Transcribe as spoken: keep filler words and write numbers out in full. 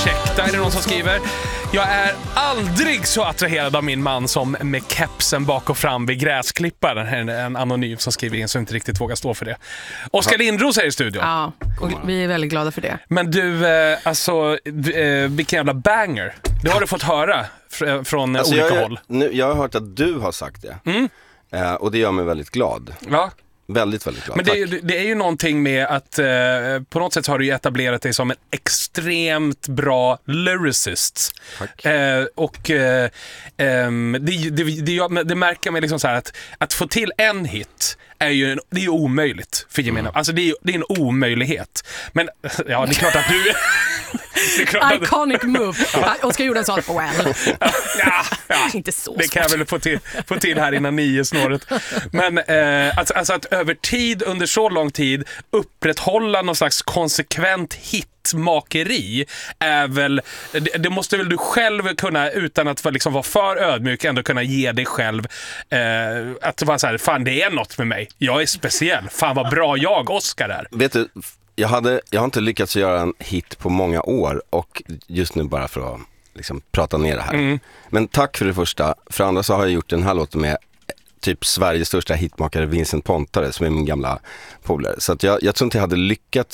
ursäkta, är det någon som skriver. Jag är aldrig så attraherad av min man som med kepsen bak och fram vid gräsklipparen. En, en anonym som skriver in så inte riktigt vågar stå för det. Oskar Lindros är i studion. Ja, och vi är väldigt glada för det. Men du, eh, alltså, eh, vilken jävla banger. Det har du fått höra fr- från alltså olika jag, håll. Nu, jag har hört att du har sagt det. Mm. Eh, och det gör mig väldigt glad. Ja. Väldigt, väldigt glad. Men det, är- det är ju någonting med att eh, på något sätt har du ju etablerat dig som en extremt bra lyricist. Tack. Eh, och eh, ehm, det, det, det, det märker man liksom så här att, att få till en hit är ju en, det är ju omöjligt för gemene. Mm. Alltså det är, det är en omöjlighet. Men ja, det är klart att du... det är klart att, Iconic move. Ja. Oskar gjorde en sån, well. ja, ja. Inte så Det kan jag väl få till, få till här innan nio snåret. Men eh, alltså, alltså att över tid, under så lång tid upprätthålla någon slags konsekvent hitmakeri är väl, det, det måste väl du själv kunna, utan att liksom vara för ödmjuk, ändå kunna ge dig själv eh, att vara så här, fan det är något med mig, jag är speciell, fan vad bra jag, Oskar, är. Vet du, jag, hade, jag har inte lyckats göra en hit på många år, och just nu bara för att liksom prata ner det här. Mm. Men tack för det första. För andra så har jag gjort den här låten med typ Sveriges största hitmakare Vincent Pontare, som är min gamla polare. Så att jag, jag tror inte jag hade lyckats